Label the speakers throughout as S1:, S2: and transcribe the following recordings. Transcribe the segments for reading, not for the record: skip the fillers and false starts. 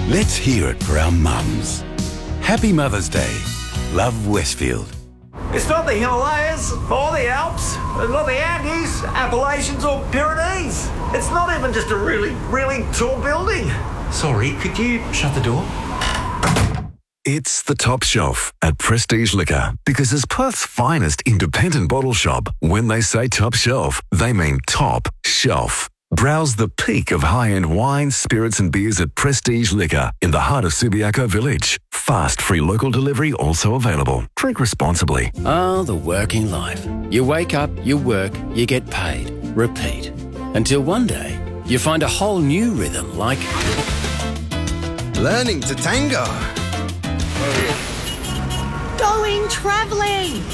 S1: Let's hear it for our mums. Happy Mother's Day. Love, Westfield.
S2: It's not the Himalayas or the Alps, it's not the Andes, Appalachians or Pyrenees. It's not even just a really, really tall building. Sorry, could you shut the door?
S3: It's the Top Shelf at Prestige Liquor, because as Perth's finest independent bottle shop, when they say top shelf, they mean top shelf. Browse the peak of high-end wines, spirits and beers at Prestige Liquor in the heart of Subiaco Village. Fast, free local delivery also available. Drink responsibly.
S4: Oh, the working life. You wake up, you work, you get paid. Repeat. Until one day, you find a whole new rhythm like...
S5: learning to tango.
S6: Going travelling.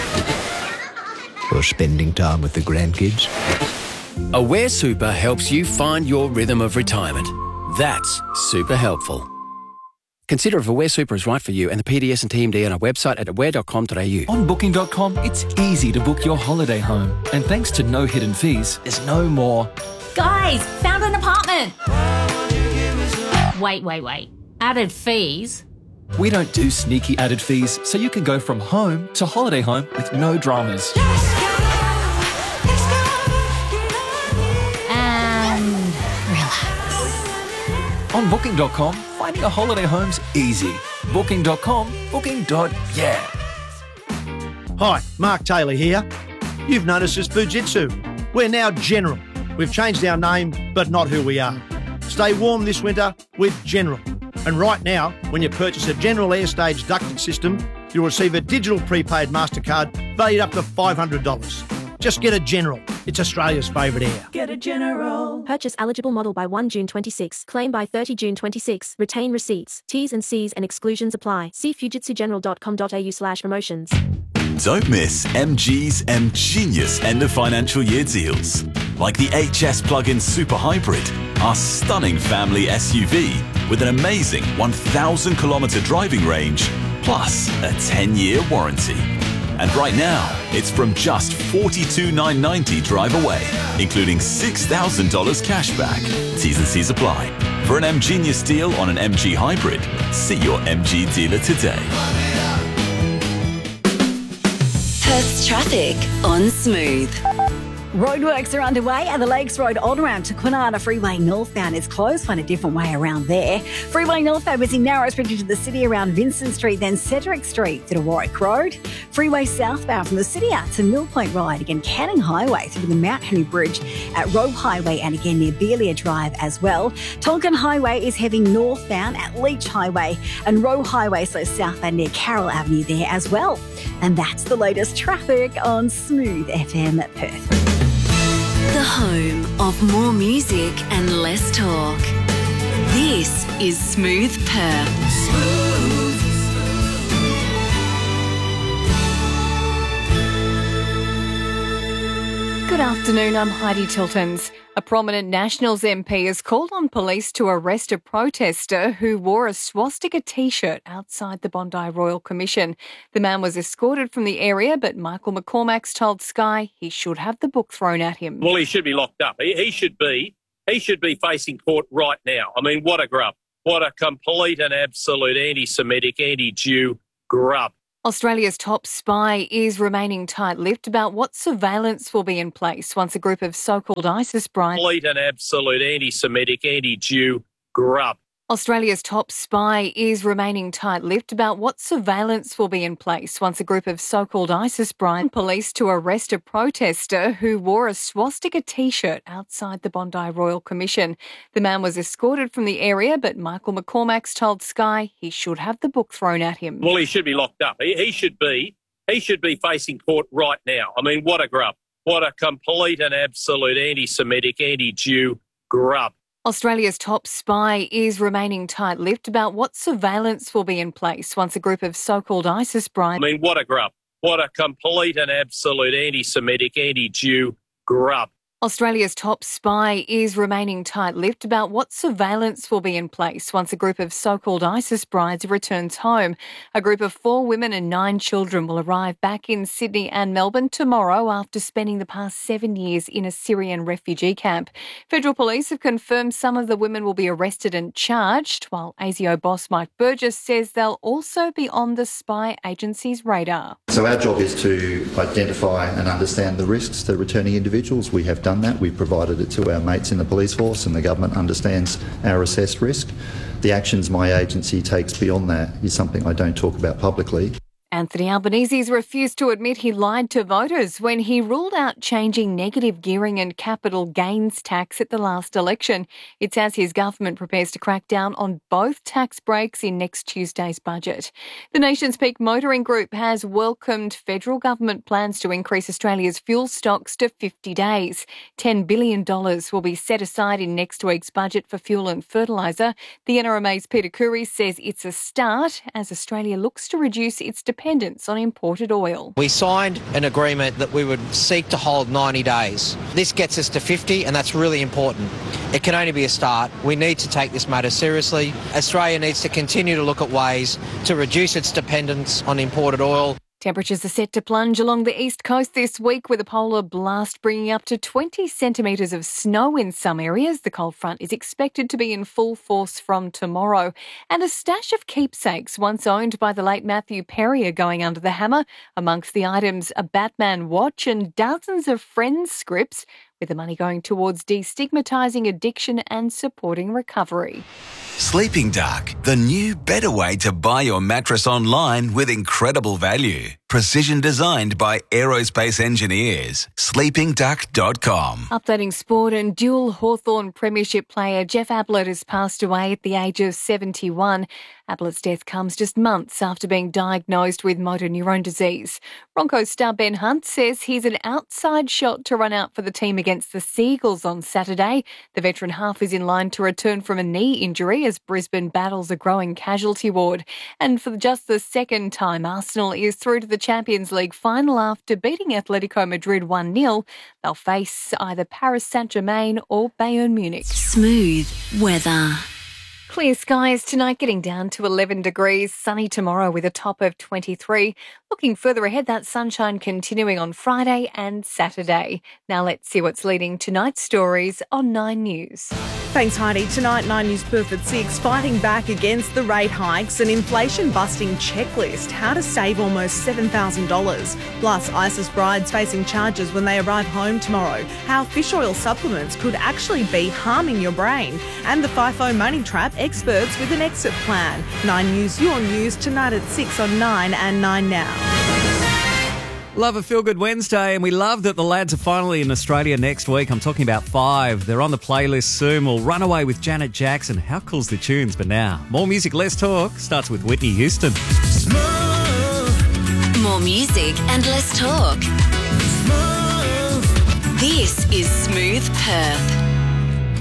S5: Or spending time with the grandkids.
S4: Aware Super helps you find your rhythm of retirement. That's super helpful. Consider if Aware Super is right for you and the PDS and TMD on our website at aware.com.au.
S7: On Booking.com, it's easy to book your holiday home. And thanks to no hidden fees, there's no more...
S6: Guys, found an apartment. Wait. Added fees?
S7: We don't do sneaky added fees, so you can go from home to holiday home with no dramas.
S6: And relax.
S7: On Booking.com, finding a holiday home's easy. Booking.com, booking.yeah.
S8: Hi, Mark Taylor here. You've noticed us Fujitsu. We're now General. We've changed our name, but not who we are. Stay warm this winter with General. And right now, when you purchase a General Airstage ducted system, you'll receive a digital prepaid MasterCard valued up to $500. Just get a General. It's Australia's favourite air.
S9: Get a General.
S10: Purchase eligible model by 1 June 26. Claim by 30 June 26. Retain receipts. T's and C's and exclusions apply. See fujitsugeneral.com.au/promotions.
S11: Don't miss MG's M-Genius end of financial year deals. Like the HS plug-in Super Hybrid, our stunning family SUV with an amazing 1,000 kilometre driving range, plus a 10-year warranty. And right now, it's from just $42,990 drive away, including $6,000 cashback. T's and C's apply. For an M-Genius deal on an MG Hybrid, see your MG dealer today.
S12: Perth's traffic on Smooth.
S13: Roadworks are underway and the Lakes Road on-ramp to Kwinana Freeway northbound is closed. Find a different way around there. Freeway northbound is in narrow restricted to the city around Vincent Street, then Cedric Street through to Warwick Road. Freeway southbound from the city out to Mill Point Ride, again Canning Highway through to the Mount Henry Bridge at Roe Highway and again near Beelia Drive as well. Tonkin Highway is heading northbound at Leach Highway and Roe Highway, so southbound near Carroll Avenue there as well. And that's the latest traffic on Smooth FM Perth.
S12: The home of more music and less talk. This is Smooth Perth.
S14: Good afternoon, I'm Heidi Tiltons. A prominent Nationals MP has called on police to arrest a protester who wore a swastika T-shirt outside the Bondi Royal Commission. The man was escorted from the area, but Michael McCormack's told Sky he should have the book thrown at him.
S15: Well, he should be locked up. He should be facing court right now. I mean, what a grub. What a complete and absolute anti-Semitic, anti-Jew grub.
S14: Australia's top spy is remaining tight-lipped about what surveillance will be in place once a group of so-called ISIS brides...
S15: Complete and absolute anti-Semitic, anti-Jew grub.
S14: Australia's top spy is remaining tight-lipped about what surveillance will be in place once a group of so-called ISIS bribed police to arrest a protester who wore a swastika T-shirt outside the Bondi Royal Commission. The man was escorted from the area, but Michael McCormack's told Sky he should have the book thrown at him.
S15: Well, he should be locked up. He should be facing court right now. I mean, what a grub. What a complete and absolute anti-Semitic, anti-Jew grub.
S14: Australia's top spy is remaining tight-lipped about what surveillance will be in place once a group of so-called ISIS bribed...
S15: I mean, what a grub. What a complete and absolute anti-Semitic, anti-Jew grub.
S14: Australia's top spy is remaining tight-lipped about what surveillance will be in place once a group of so-called ISIS brides returns home. A group of 4 women and 9 children will arrive back in Sydney and Melbourne tomorrow after spending the past 7 years in a Syrian refugee camp. Federal police have confirmed some of the women will be arrested and charged, while ASIO boss Mike Burgess says they'll also be on the spy agency's radar.
S9: So our job is to identify and understand the risks to returning individuals. We have done that. We've provided it to our mates in the police force, and the government understands our assessed risk. The actions my agency takes beyond that is something I don't talk about publicly.
S14: Anthony Albanese's refused to admit he lied to voters when he ruled out changing negative gearing and capital gains tax at the last election. It's as his government prepares to crack down on both tax breaks in next Tuesday's budget. The nation's peak motoring group has welcomed federal government plans to increase Australia's fuel stocks to 50 days. $10 billion will be set aside in next week's budget for fuel and fertiliser. The NRMA's Peter Khoury says it's a start as Australia looks to reduce its dependence on imported oil.
S16: We signed an agreement that we would seek to hold 90 days. This gets us to 50, and that's really important. It can only be a start. We need to take this matter seriously. Australia needs to continue to look at ways to reduce its dependence on imported oil.
S14: Temperatures are set to plunge along the east coast this week, with a polar blast bringing up to 20 centimetres of snow in some areas. The cold front is expected to be in full force from tomorrow. And a stash of keepsakes once owned by the late Matthew Perry are going under the hammer. Amongst the items, a Batman watch and dozens of Friends scripts, with the money going towards destigmatising addiction and supporting recovery.
S17: Sleeping Dark, the new, better way to buy your mattress online with incredible value. Precision designed by aerospace engineers. sleepingduck.com.
S14: Updating sport, and dual Hawthorn premiership player Jeff Ablett has passed away at the age of 71. Ablett's death comes just months after being diagnosed with motor neurone disease. Broncos star Ben Hunt says he's an outside shot to run out for the team against the Seagulls on Saturday. The veteran half is in line to return from a knee injury as Brisbane battles a growing casualty ward. And for just the second time, Arsenal is through to the Champions League final after beating Atletico Madrid 1-0. They'll face either Paris Saint-Germain or Bayern Munich.
S12: Smooth weather.
S14: Clear skies tonight, getting down to 11 degrees. Sunny tomorrow with a top of 23. Looking further ahead, that sunshine continuing on Friday and Saturday. Now let's see what's leading tonight's stories on 9 News.
S18: Thanks, Heidi. Tonight, 9 News Perth at 6, fighting back against the rate hikes, an inflation-busting checklist, how to save almost $7,000. Plus, ISIS brides facing charges when they arrive home tomorrow, how fish oil supplements could actually be harming your brain, and the FIFO money trap, experts with an exit plan. 9 News, your news, tonight at 6 on 9 and 9 Now.
S19: Love a Feel Good Wednesday, and we love that the lads are finally in Australia next week. I'm talking about 5. They're on the playlist soon. We'll run away with Janet Jackson. How cool's the tunes? But now, more music, less talk. Starts with Whitney Houston.
S12: More music and less talk. This is Smooth Perth.